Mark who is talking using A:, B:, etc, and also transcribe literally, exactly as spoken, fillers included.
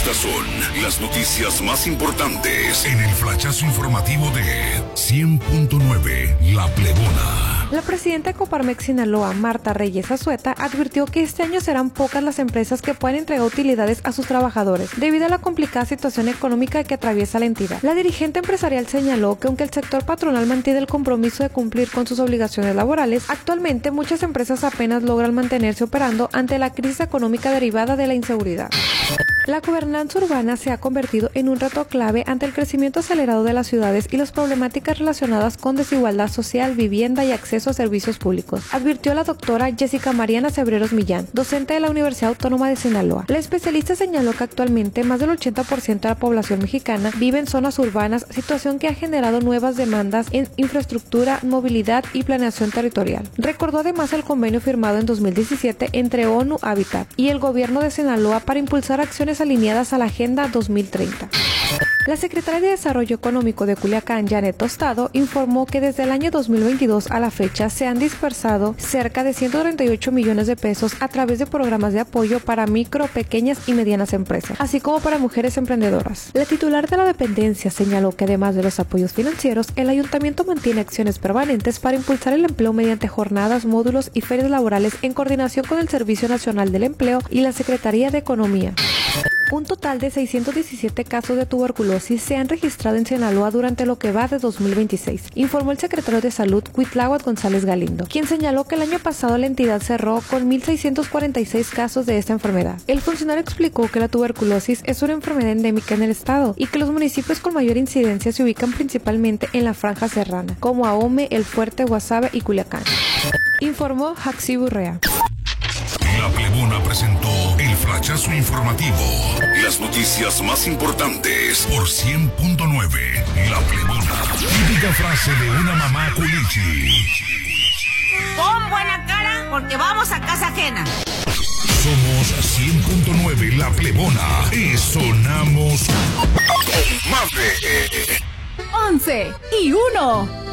A: Estas son las noticias más importantes en el flachazo informativo de cien punto nueve La Plebona.
B: La presidenta de Coparmex Sinaloa, Marta Reyes Azueta, advirtió que este año serán pocas las empresas que puedan entregar utilidades a sus trabajadores, debido a la complicada situación económica que atraviesa la entidad. La dirigente empresarial señaló que aunque el sector patronal mantiene el compromiso de cumplir con sus obligaciones laborales, actualmente muchas empresas apenas logran mantenerse operando ante la crisis económica derivada de la inseguridad. La gobernanza urbana se ha convertido en un reto clave ante el crecimiento acelerado de las ciudades y las problemáticas relacionadas con desigualdad social, vivienda y acceso a servicios públicos, advirtió la doctora Jessica Mariana Cebreros Millán, docente de la Universidad Autónoma de Sinaloa. La especialista señaló que actualmente más del ochenta por ciento de la población mexicana vive en zonas urbanas, situación que ha generado nuevas demandas en infraestructura, movilidad y planeación territorial. Recordó además el convenio firmado en dos mil diecisiete entre ONU Habitat y el gobierno de Sinaloa para impulsar acciones alineadas a la Agenda dos mil treinta. La secretaria de Desarrollo Económico de Culiacán, Janet Tostado, informó que desde el año dos mil veintidós a la fecha se han dispersado cerca de ciento treinta y ocho millones de pesos a través de programas de apoyo para micro, pequeñas y medianas empresas, así como para mujeres emprendedoras. La titular de la dependencia señaló que además de los apoyos financieros, el ayuntamiento mantiene acciones permanentes para impulsar el empleo mediante jornadas, módulos y ferias laborales en coordinación con el Servicio Nacional del Empleo y la Secretaría de Economía. Un total de seiscientos diecisiete casos de tuberculosis se han registrado en Sinaloa durante lo que va de dos mil veintiséis, informó el secretario de Salud, Cuitláhuac González Galindo, quien señaló que el año pasado la entidad cerró con mil seiscientos cuarenta y seis casos de esta enfermedad. El funcionario explicó que la tuberculosis es una enfermedad endémica en el estado y que los municipios con mayor incidencia se ubican principalmente en la franja serrana, como Ahome, El Fuerte, Guasave y Culiacán. Informó Jaxi Burrea.
A: La Plebona presentó el flachazo informativo. Las noticias más importantes por cien punto nueve La Plebona. Típica frase de una mamá culichi.
C: Pon buena cara porque vamos a casa ajena.
A: Somos cien punto nueve La Plebona y sonamos más de
D: once y uno.